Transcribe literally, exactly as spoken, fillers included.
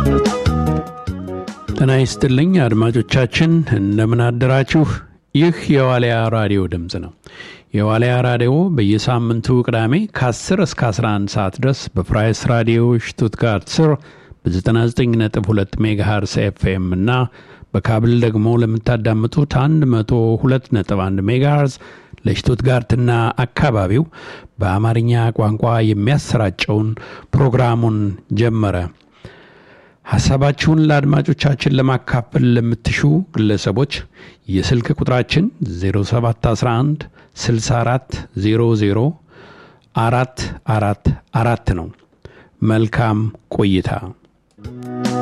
ጤና ይስጥልኝ አድማጮቻችን እንደምን አደራችሁ። ይህ የዋልያ ራዲዮ ድምጽ ነው። የዋልያ ራዲዮ በየሳምንቱ ቅዳሜ ከ10 እስከ አስራ አንድ ሰዓት ድረስ በፍራይስ ራዲዮ ሽቱትጋርት ስር በ99.2 ሜጋሄርዝ ኤፍኤም እና በካብል ደግሞ ለምታዳምጡት መቶ ሁለት ነጥብ አንድ ሜጋሄርዝ ለሽቱትጋርትና አካባቢው በአማርኛ ቋንቋ የሚያሰራጨውን ፕሮግራሙን ጀመረ። ሐሳባችሁን ለአድማጮቻችን ለማካፈል ለምትሹ ግለሰቦች የስልክ ቁጥራችን ዜሮ ሰባት አንድ አንድ ስልሳ አራት ዜሮ ዜሮ አራት አራት አራት ነው። መልካም ቆይታ።